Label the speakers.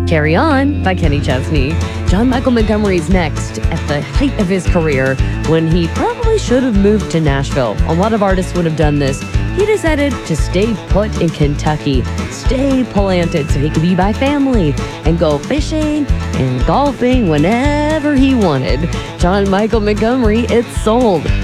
Speaker 1: Carry On by Kenny Chesney. John Michael Montgomery's next at the height of his career when he probably should have moved to Nashville. A lot of artists would have done this. He decided to stay put in Kentucky, stay planted so he could be by family and go fishing and golfing whenever he wanted. John Michael Montgomery, It's Sold.